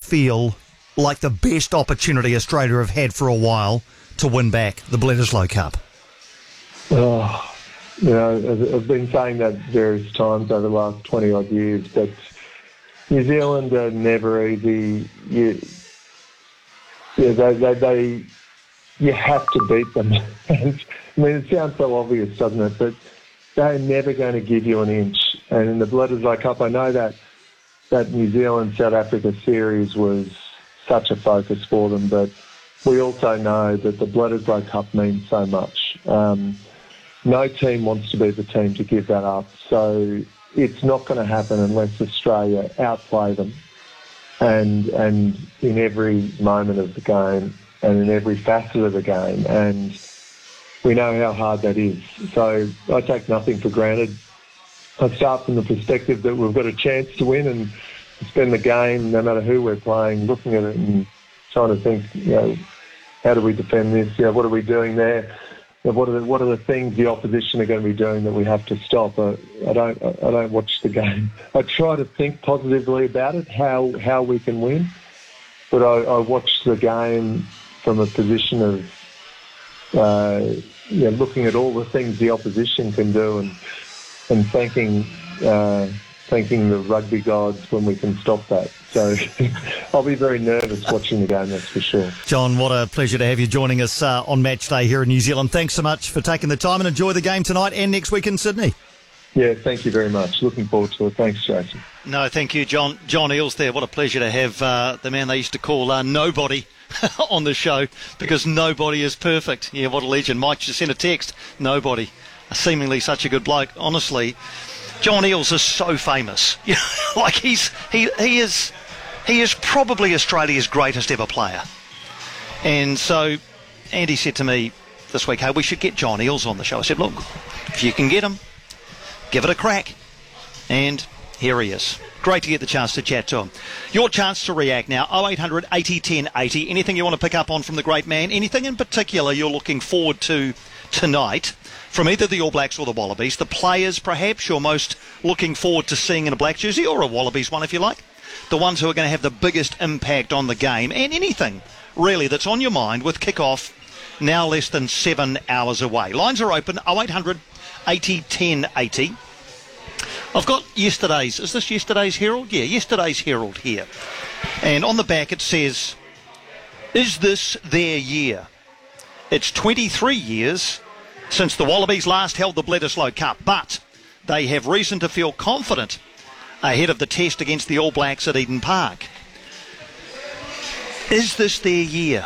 feel like the best opportunity Australia have had for a while to win back the Bledisloe Cup? Oh, I've been saying that various times over the last 20-odd years, but New Zealand are never easy. You have to beat them. And, it sounds so obvious, doesn't it? But they're never going to give you an inch. And in the Bledisloe Cup, I know that New Zealand-South Africa series was such a focus for them, but we also know that the Bledisloe Cup means so much. No team wants to be the team to give that up. So it's not going to happen unless Australia outplay them and in every moment of the game and in every facet of the game. And we know how hard that is. So I take nothing for granted. I start from the perspective that we've got a chance to win and spend the game, no matter who we're playing, looking at it and trying to think, how do we defend this? What are we doing there? What are the things the opposition are going to be doing that we have to stop? I don't watch the game. I try to think positively about it, how we can win, but I watch the game from a position of looking at all the things the opposition can do and thanking the rugby gods when we can stop that. So I'll be very nervous watching the game, that's for sure. John, what a pleasure to have you joining us on Match Day here in New Zealand. Thanks so much for taking the time and enjoy the game tonight and next week in Sydney. Yeah, thank you very much. Looking forward to it. Thanks, Jason. No, thank you, John. John Eales there. What a pleasure to have the man they used to call Nobody on the show, because nobody is perfect. Yeah, what a legend. Mike just sent a text. Nobody. Seemingly such a good bloke. Honestly, John Eales is so famous. Like he is probably Australia's greatest ever player. And so Andy said to me this week, hey, we should get John Eales on the show. I said, look, if you can get him, give it a crack. And here he is. Great to get the chance to chat to him. Your chance to react now, 0800 80 10 80. Anything you want to pick up on from the great man? Anything in particular you're looking forward to tonight from either the All Blacks or the Wallabies? The players, perhaps, you're most looking forward to seeing in a black jersey, or a Wallabies one if you like. The ones who are going to have the biggest impact on the game, and anything really that's on your mind with kick-off now less than 7 hours away. Lines are open, 0800 80 10 80. I've got yesterday's, is this yesterday's Herald? Yeah, yesterday's Herald here. And on the back it says, is this their year? It's 23 years since the Wallabies last held the Bledisloe Cup, but they have reason to feel confident ahead of the test against the All Blacks at Eden Park. Is this their year?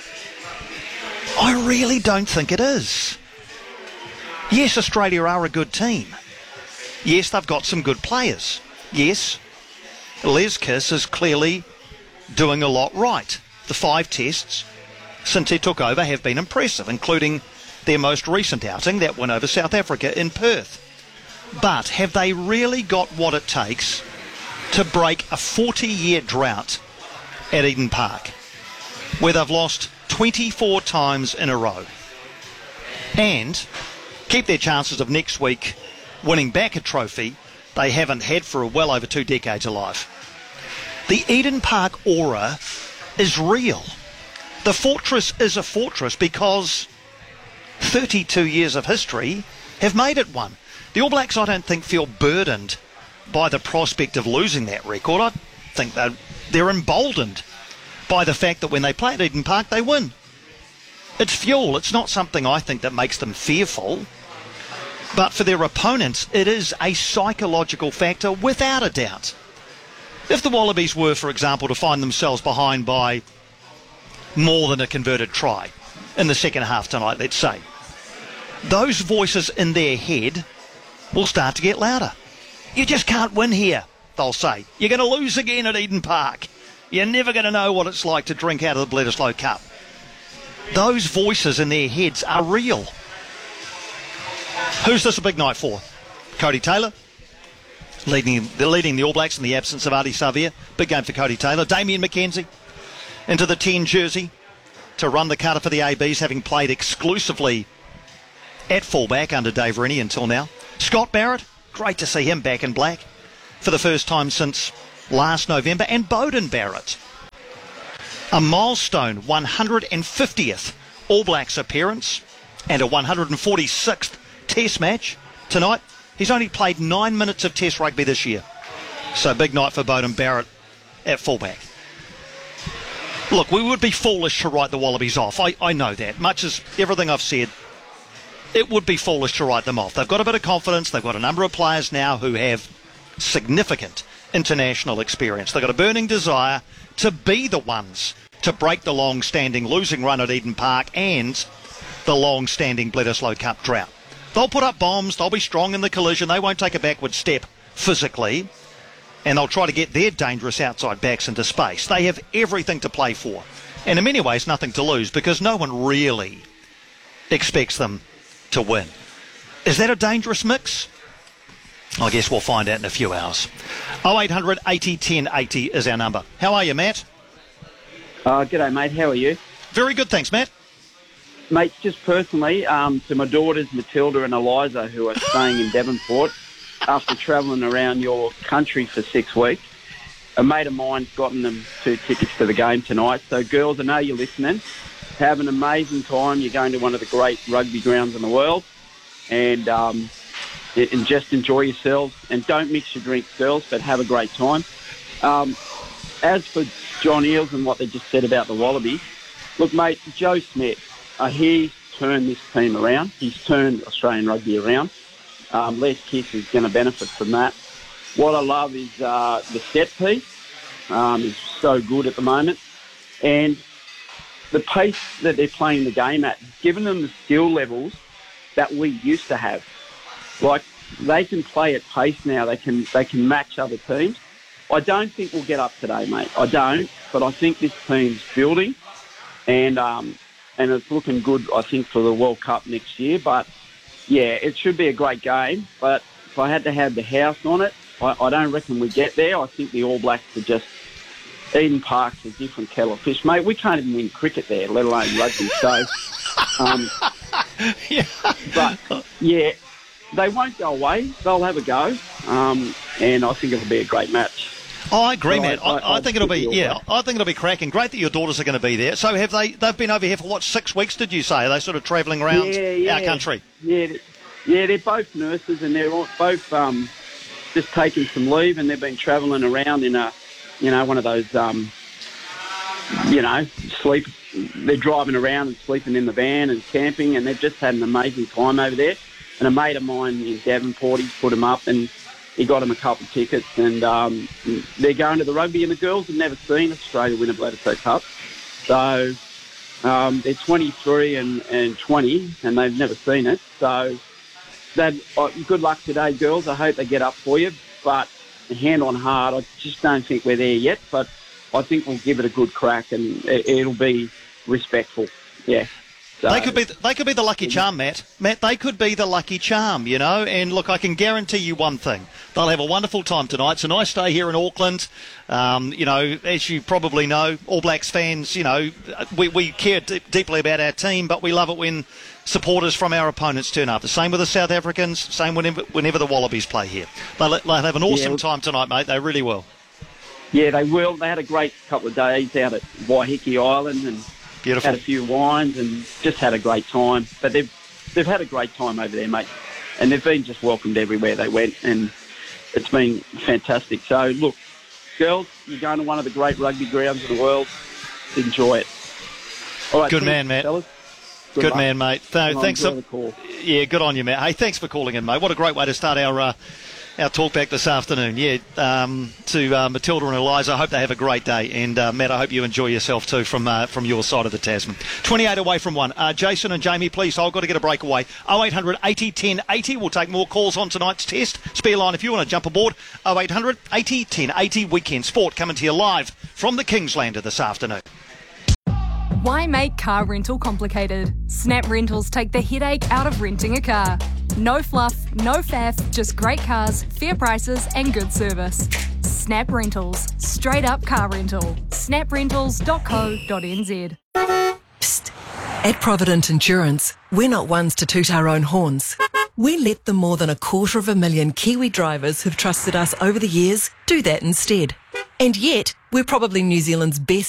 I really don't think it is. Yes, Australia are a good team. Yes, they've got some good players. Yes, Les Kiss is clearly doing a lot right. The 5 tests since he took over have been impressive, including their most recent outing, that win over South Africa in Perth. But have they really got what it takes to break a 40-year drought at Eden Park, where they've lost 24 times in a row, and keep their chances of next week winning back a trophy they haven't had for well over 2 decades alive? The Eden Park aura is real. The fortress is a fortress because 32 years of history have made it one. The All Blacks, I don't think, feel burdened by the prospect of losing that record. I think they're emboldened by the fact that when they play at Eden Park, they win. It's fuel. It's not something, I think, that makes them fearful. But for their opponents, it is a psychological factor without a doubt. If the Wallabies were, for example, to find themselves behind by more than a converted try in the second half tonight, let's say, those voices in their head will start to get louder. You just can't win here, they'll say. You're going to lose again at Eden Park. You're never going to know what it's like to drink out of the Bledisloe Cup. Those voices in their heads are real. Who's this a big night for? Cody Taylor, leading the All Blacks in the absence of Ardie Savea. Big game for Cody Taylor. Damien McKenzie into the 10 jersey to run the cutter for the ABs, having played exclusively at fullback under Dave Rennie until now. Scott Barrett, great to see him back in black for the first time since last November. And Beauden Barrett, A milestone 150th All Blacks appearance and a 146th Test match tonight. He's only played 9 minutes of Test rugby this year. So big night for Beauden Barrett at fullback. Look, we would be foolish to write the Wallabies off. I know that. Much as everything I've said, it would be foolish to write them off. They've got a bit of confidence. They've got a number of players now who have significant international experience. They've got a burning desire to be the ones to break the long-standing losing run at Eden Park and the long-standing Bledisloe Cup drought. They'll put up bombs. They'll be strong in the collision. They won't take a backward step physically. And they'll try to get their dangerous outside backs into space. They have everything to play for. And in many ways, nothing to lose because no one really expects them to win. Is that a dangerous mix? I guess we'll find out in a few hours. 0800 80 10 80 is our number. How are you, Matt? G'day, mate. How are you? Very good, thanks, Matt. Mate, just personally, to my daughters, Matilda and Eliza, who are staying in Devonport, after travelling around your country for 6 weeks, a mate of mine's gotten them 2 tickets to the game tonight. So, girls, I know you're listening. Have an amazing time. You're going to one of the great rugby grounds in the world. And just enjoy yourselves. And don't mix your drinks, girls, but have a great time. As for John Eales and what they just said about the Wallabies, look, mate, Joe Smith, he's turned this team around. He's turned Australian rugby around. Les Kiss is going to benefit from that. What I love is the set piece is so good at the moment. And the pace that they're playing the game at, given them the skill levels that we used to have. Like, they can play at pace now. They can match other teams. I don't think we'll get up today, mate. I don't. But I think this team's building. And it's looking good, I think, for the World Cup next year. But yeah, it should be a great game, but if I had to have the house on it, I don't reckon we get there. I think the All Blacks are just... Eden Park's a different kettle of fish. Mate, we can't even win cricket there, let alone rugby. So, Yeah. But, yeah, they won't go away. They'll have a go, and I think it'll be a great match. Oh, I agree, Matt. I think it'll be, I think it'll be cracking. Great that your daughters are going to be there. So they've been over here for, what, 6 weeks, did you say? Are they sort of travelling around our country? Yeah, they're both nurses and they're both just taking some leave, and they've been travelling around in one of those, they're driving around and sleeping in the van and camping, and they've just had an amazing time over there. And a mate of mine in Devonport, he's put them up and he got them a couple of tickets, and they're going to the rugby, and the girls have never seen Australia win a Bledisloe Cup. So they're 23 and 20, and they've never seen it. So good luck today, girls. I hope they get up for you. But hand on heart, I just don't think we're there yet. But I think we'll give it a good crack, and it'll be respectful. Yeah. So, they could be the lucky charm, Matt. Matt, they could be the lucky charm, you know. And look, I can guarantee you one thing: they'll have a wonderful time tonight. It's a nice day here in Auckland. As you probably know, All Blacks fans, we care deeply about our team, but we love it when supporters from our opponents turn up. The same with the South Africans. Same whenever the Wallabies play here. They'll have an awesome time tonight, mate. They really will. Yeah, they will. They had a great couple of days out at Waiheke Island and. Beautiful. Had a few wines and just had a great time. But they've had a great time over there, mate. And they've been just welcomed everywhere they went, and it's been fantastic. So, look, girls, you're going to one of the great rugby grounds in the world. Enjoy it. All right, good man, Matt. Fellas. Good man, mate. Thanks for the call. Yeah, good on you, Matt. Hey, thanks for calling in, mate. What a great way to start our talk back this afternoon. Yeah, to Matilda and Eliza, I hope they have a great day. And Matt, I hope you enjoy yourself too from your side of the Tasman. 28 away from one. Jason and Jamie, please, I've got to get a breakaway. 0800 80 10 80. We'll take more calls on tonight's test. Spare line if you want to jump aboard. 0800 80 10 80. Weekend Sport coming to you live from the Kingslander this afternoon. Why make car rental complicated? Snap Rentals take the headache out of renting a car. No fluff, no faff, just great cars, fair prices and good service. Snap Rentals. Straight up car rental. snaprentals.co.nz. Psst. At Provident Insurance, we're not ones to toot our own horns. We let the more than 250,000 Kiwi drivers who've trusted us over the years do that instead. And yet, we're probably New Zealand's best